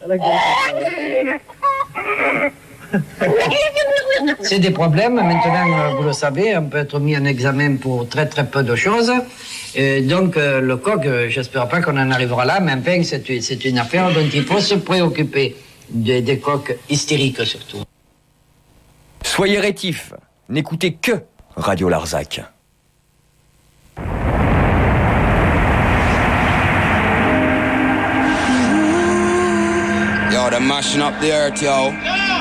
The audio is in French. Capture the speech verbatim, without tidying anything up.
C'est des problèmes. Maintenant, vous le savez, on peut être mis en examen pour très très peu de choses. Et donc, euh, le coq, euh, j'espère pas qu'on en arrivera là, mais enfin, c'est, c'est une affaire dont il faut se préoccuper. Des, des coqs hystériques, surtout. Soyez rétifs. N'écoutez que Radio Larzac. Yo, they're mashing up the earth, yo.